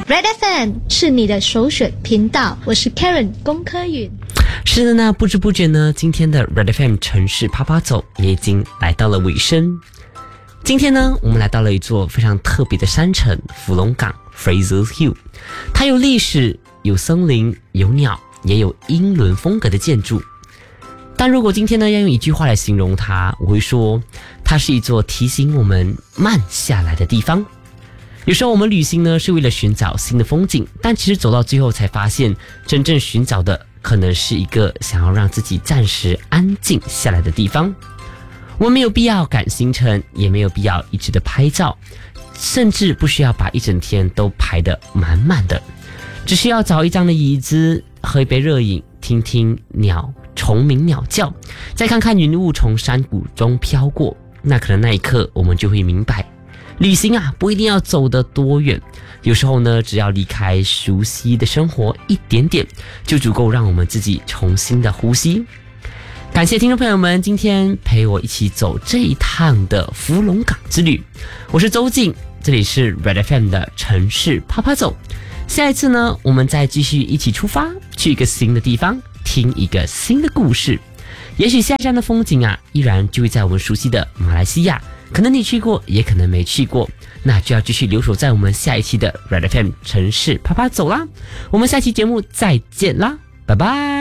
Red FM 是你的首选频道，我是 Karen 龚科允。 是的呢，不知不觉呢，今天的 Red FM 城市趴趴走也已经来到了尾声。今天呢，我们来到了一座非常特别的山城——福隆港 Fraser Hill。它有历史，有森林，有鸟，也有英伦风格的建筑。但如果今天呢，要用一句话来形容它，我会说，它是一座提醒我们慢下来的地方。有时候我们旅行呢，是为了寻找新的风景，但其实走到最后才发现，真正寻找的可能是一个想要让自己暂时安静下来的地方。我们没有必要赶行程，也没有必要一直的拍照，甚至不需要把一整天都排得满满的，只需要找一张的椅子，喝一杯热饮，听听虫鸣鸟叫，再看看云雾从山谷中飘过，那可能那一刻我们就会明白，旅行啊，不一定要走得多远，有时候呢，只要离开熟悉的生活一点点，就足够让我们自己重新的呼吸。感谢听众朋友们今天陪我一起走这一趟的福隆港之旅，我是周静，这里是 Red FM 的城市趴趴走。下一次呢，我们再继续一起出发，去一个新的地方，听一个新的故事。也许下一站的风景啊，依然就会在我们熟悉的马来西亚，可能你去过，也可能没去过，那就要继续留守在我们下一期的 Red FM 城市趴趴走啦。我们下期节目再见啦，拜拜。